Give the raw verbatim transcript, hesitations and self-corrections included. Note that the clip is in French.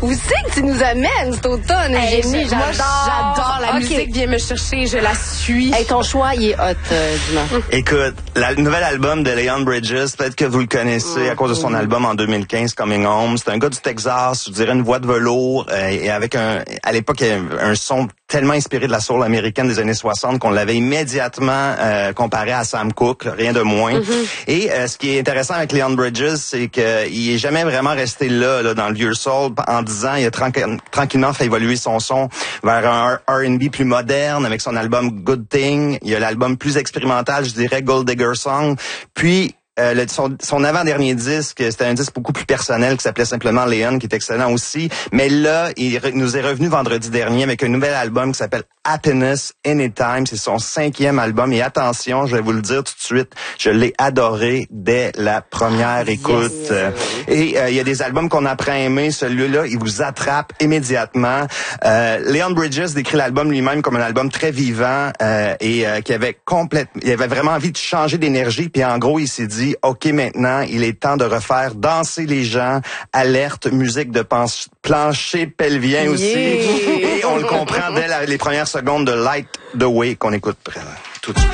Où c'est que tu nous amènes cet automne, hey, Eugénie? J'adore. J'adore. La okay. musique vient me chercher, je la suis. Hey, ton choix, il est hot, euh, Dumas. Écoute, le nouvel album de Leon Bridges, peut-être que vous le connaissez à cause de son album en deux mille quinze, Coming Home. C'est un gars du Texas, je dirais une voix de velours, euh, et avec un, à l'époque, un son tellement inspiré de la soul américaine des années soixante qu'on l'avait immédiatement euh, comparé à Sam Cooke, rien de moins. Mm-hmm. Et euh, ce qui est intéressant avec Leon Bridges, c'est qu'il est jamais vraiment resté là, là dans le vieux soul. En dix ans, il a tranqu- tranquillement fait évoluer son son vers un R and B plus moderne avec son album Good Thing. Il y a l'album plus expérimental, je dirais, Gold Digger Song. Puis Euh, le, son, son avant-dernier disque, c'était un disque beaucoup plus personnel qui s'appelait simplement Leon, qui est excellent aussi. Mais là, il re, nous est revenu vendredi dernier avec un nouvel album qui s'appelle Happiness Anytime. C'est son cinquième album. Et attention, je vais vous le dire tout de suite, je l'ai adoré dès la première écoute. Yes. Et euh, il y a des albums qu'on apprend à aimer. Celui-là, il vous attrape immédiatement. Euh, Leon Bridges décrit l'album lui-même comme un album très vivant euh, et euh, qui avait complètement, il avait vraiment envie de changer d'énergie. Puis en gros, il s'est dit OK, maintenant, il est temps de refaire danser les gens. Alerte, musique de penche, plancher pelvien aussi. Yeah. Et on le comprend dès la, les premières secondes de Light the Way qu'on écoute tout de suite.